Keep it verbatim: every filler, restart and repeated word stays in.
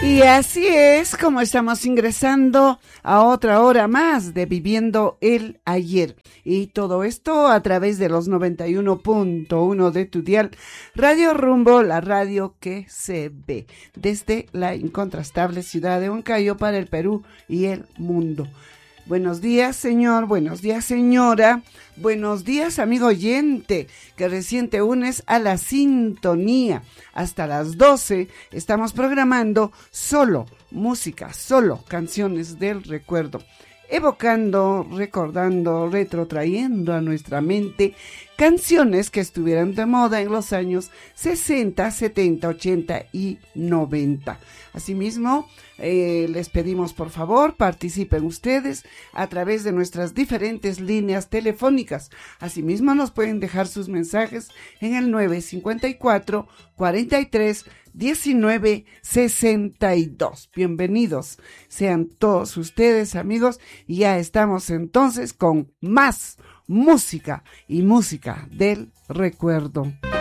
Y así es como estamos ingresando a otra hora más de Viviendo el Ayer. Y todo esto a través de los noventa y uno punto uno de tu dial Radio Rumbo, la radio que se ve desde la incontrastable ciudad de Huancayo para el Perú y el mundo. Buenos días, señor. Buenos días, señora. Buenos días, amigo oyente, que recién te unes a la sintonía. Hasta las doce estamos programando solo música, solo canciones del recuerdo, evocando, recordando, retrotrayendo a nuestra mente canciones que estuvieran de moda en los años sesenta, setenta, ochenta y noventa. Asimismo, eh, les pedimos por favor participen ustedes a través de nuestras diferentes líneas telefónicas. Asimismo nos pueden dejar sus mensajes en el nueve cinco cuatro, cuarenta y tres, diecinueve, sesenta y dos. Bienvenidos sean todos ustedes, amigos, y ya estamos entonces con más música y música del recuerdo.